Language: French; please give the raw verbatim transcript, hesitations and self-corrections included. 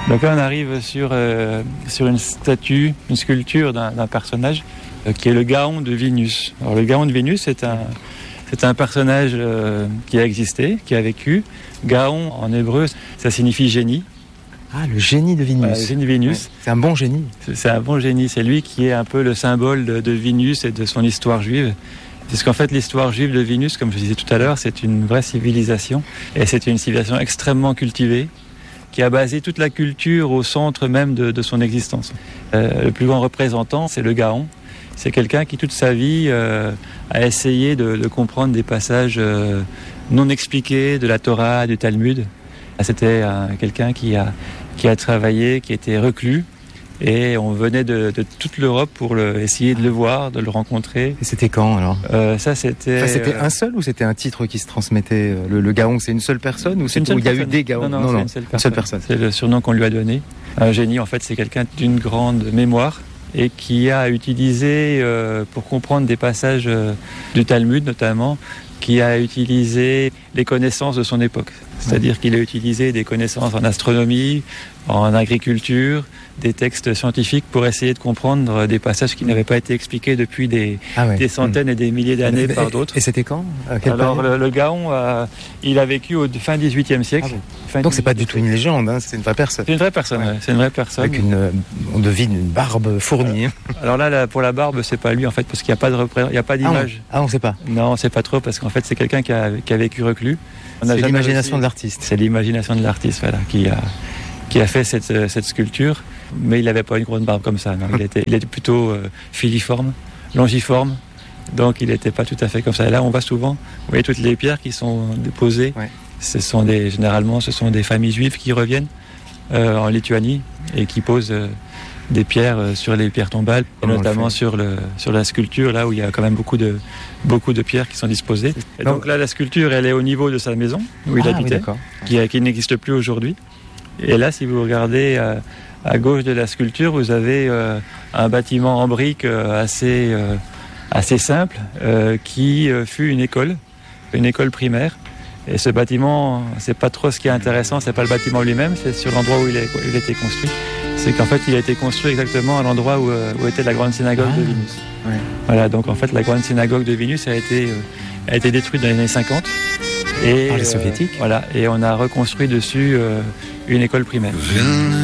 Donc là, on arrive sur, euh, sur une statue, une sculpture d'un, d'un personnage euh, qui est le Gaon de Vénus. Alors, le Gaon de Vénus, c'est un, c'est un personnage euh, qui a existé, qui a vécu. Gaon, en hébreu, ça signifie génie. Ah, le génie de Vénus. Voilà, le génie de Vénus. Ouais. C'est un bon génie. C'est, c'est un bon génie. C'est lui qui est un peu le symbole de, de Vénus et de son histoire juive. Parce qu'en fait, l'histoire juive de Vénus, comme je disais tout à l'heure, c'est une vraie civilisation. Et c'est une civilisation extrêmement cultivée, qui a basé toute la culture au centre même de, de son existence. Euh, le plus grand représentant, c'est le Gaon. C'est quelqu'un qui, toute sa vie, euh, a essayé de, de comprendre des passages euh, non expliqués de la Torah, du Talmud. C'était euh, quelqu'un qui a, qui a travaillé, qui était reclus. Et on venait de, de toute l'Europe pour le, essayer de le voir, de le rencontrer. Et c'était quand alors euh, Ça c'était. Enfin, c'était euh... un seul ou c'était un titre qui se transmettait? Le, le Gaon, c'est une seule personne ou c'est où il y a eu des Gaons? Non, non, non, c'est non, une seule personne. Une seule personne. C'est le surnom qu'on lui a donné. Un génie, en fait, c'est quelqu'un d'une grande mémoire et qui a utilisé, euh, pour comprendre des passages euh, du Talmud notamment, qui a utilisé les connaissances de son époque. C'est-à-dire qu'il a utilisé des connaissances en astronomie, en agriculture, des textes scientifiques pour essayer de comprendre des passages qui n'avaient pas été expliqués depuis des, ah ouais. des centaines mmh. et des milliers d'années et, par d'autres. Et c'était quand? Alors le, le Gaon, euh, il a vécu au fin dix-huitième siècle. Ah bon. fin Donc c'est pas du tout une légende, hein, c'est une vraie personne. C'est une vraie personne, ouais. Ouais, c'est une vraie personne. Avec une, on devine une barbe fournie. Alors là, là, pour la barbe, c'est pas lui en fait, parce qu'il n'y a pas de repré- il y a pas d'image. Ah on, ah, on sait pas. Non, on sait pas trop, parce qu'en fait, c'est quelqu'un qui a, qui a vécu reclus. On c'est l'imagination réussi. de l'artiste. C'est l'imagination de l'artiste, voilà, qui a, qui a fait cette, cette sculpture. Mais il n'avait pas une grande barbe comme ça. Non. Il, était, il était plutôt euh, filiforme, longiforme. Donc il n'était pas tout à fait comme ça. Et là, on voit souvent, vous voyez toutes les pierres qui sont déposées. Ouais. Ce sont des, généralement, ce sont des familles juives qui reviennent euh, en Lituanie et qui posent euh, des pierres euh, sur les pierres tombales, et notamment sur, le, sur la sculpture, là où il y a quand même beaucoup de, beaucoup de pierres qui sont disposées. Et donc, donc là, la sculpture, elle est au niveau de sa maison, où il ah, habitait, oui, qui, qui n'existe plus aujourd'hui. Et là, si vous regardez euh, à gauche de la sculpture, vous avez euh, un bâtiment en briques euh, assez, euh, assez simple, euh, qui euh, fut une école, une école primaire. Et ce bâtiment, c'est pas trop ce qui est intéressant, c'est pas le bâtiment lui-même, c'est sur l'endroit où il a, où il a été construit. C'est qu'en fait, il a été construit exactement à l'endroit où, où était la grande synagogue ah, de Vénus. Ouais. Voilà, donc en fait, la grande synagogue de Vénus a été, euh, a été détruite dans les années cinquante. Et, par les soviétiques. Euh, voilà, et on a reconstruit dessus euh, une école primaire.